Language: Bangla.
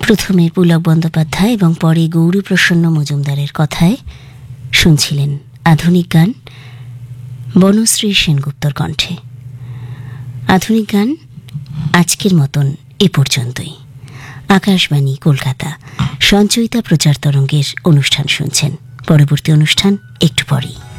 প্রথমে পুলক বন্দ্যোপাধ্যায় এবং পরে গৌরীপ্রসন্ন মজুমদারের কথায় শুনছিলেন আধুনিক গান বনশ্রী সেনগুপ্তর কণ্ঠে। আধুনিক গান আজকের মতন এ পর্যন্তই। আকাশবাণী কলকাতা সঞ্চয়িতা প্রচার তরঙ্গের অনুষ্ঠান শুনছেন। পরবর্তী অনুষ্ঠান একটু পরেই।